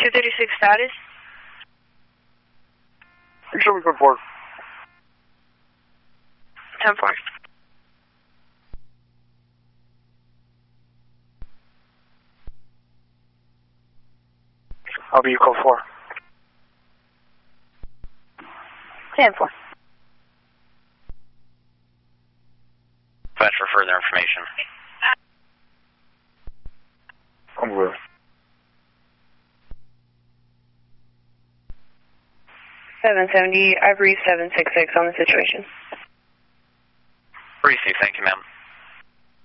236 status. Show me code 4. 10-4. I'll be code 4. 10-4. Fetch for further information. I'm good. Ivory 766 on the situation. Receive, thank you, ma'am.